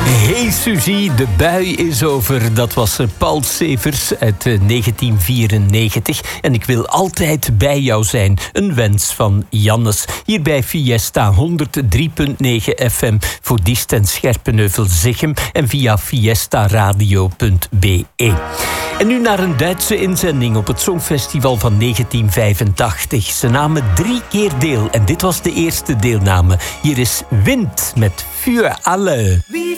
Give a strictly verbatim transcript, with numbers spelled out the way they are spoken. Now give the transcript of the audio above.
Hey Suzy, de bui is over. Dat was Paul Severs uit negentien vierennegentig. En ik wil altijd bij jou zijn. Een wens van Jannes. Hier bij Fiesta honderd drie komma negen F M voor Diest en Scherpenheuvel-Zichem. En via fiestaradio punt b e. En nu naar een Duitse inzending op het Songfestival van negentien vijfentachtig. Ze namen drie keer deel en dit was de eerste deelname. Hier is Wind met Für alle.